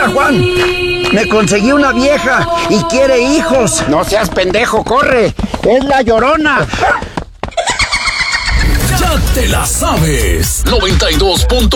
Mira, Juan, me conseguí una vieja y quiere hijos. No seas pendejo, corre. Es la Llorona. Ya te la sabes. 92.5